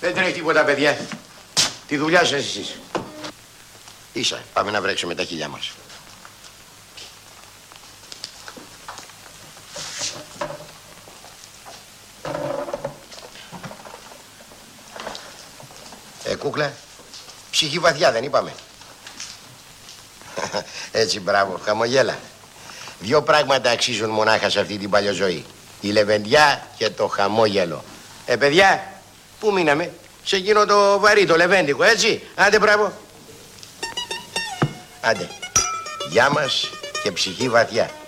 Δεν τρέχει τίποτα, παιδιά. Τη δουλειά σας εσείς. Ίσα, πάμε να βρέξουμε τα χείλια μας. Κούκλα, ψυχή βαθιά δεν είπαμε? Έτσι, μπράβο, χαμογέλα. Δυο πράγματα αξίζουν μονάχα σε αυτή την παλιοζωή. Η λεβεντιά και το χαμόγελο. Παιδιά, πού μείναμε? Σε εκείνο το βαρύ, το λεβέντικο, έτσι. Άντε, μπράβο. Άντε. Γεια μας και ψυχή βαθιά.